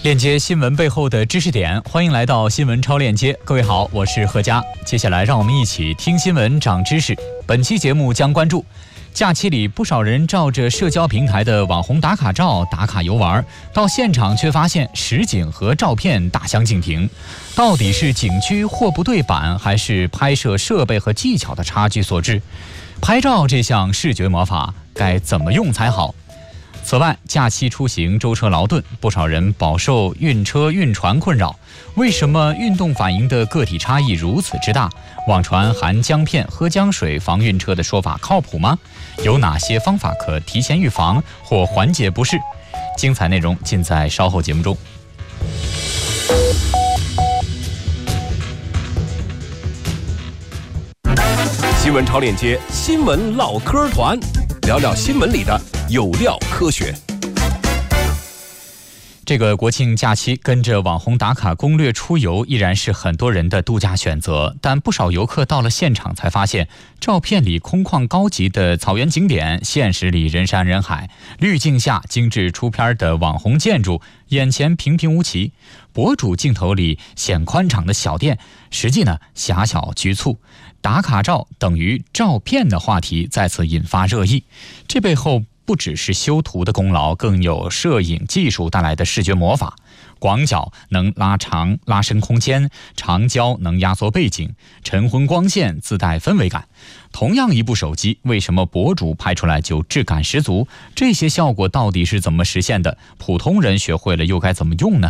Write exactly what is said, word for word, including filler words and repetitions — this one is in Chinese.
链接新闻背后的知识点，欢迎来到新闻超链接。各位好，我是何佳。接下来让我们一起听新闻长知识。本期节目将关注假期里不少人照着社交平台的网红打卡照打卡游玩，到现场却发现实景和照片大相径庭。到底是景区货不对版，还是拍摄设备和技巧的差距所致？拍照这项视觉魔法该怎么用才好？此外，假期出行舟车劳顿，不少人饱受晕车晕船困扰。为什么运动反应的个体差异如此之大？网传含姜片喝姜水防晕车的说法靠谱吗？有哪些方法可提前预防或缓解不适？精彩内容尽在稍后节目中。 新闻超链接，新闻唠嗑团，聊聊新闻里的有料科学。 这个国庆假期跟着网红打卡攻略出游依然是很多人的度假选择，但不少游客到了现场才发现，照片里空旷高级的草原景点，现实里人山人海，滤镜下精致出片的网红建筑，眼前平平无奇。博主镜头里显宽敞的小店，实际呢狭小局促。打卡照等于照片的话题再次引发热议，这背后不只是修图的功劳，更有摄影技术带来的视觉魔法。广角能拉长拉伸空间，长焦能压缩背景，晨昏光线自带氛围感。同样一部手机，为什么博主拍出来就质感十足？这些效果到底是怎么实现的？普通人学会了又该怎么用呢？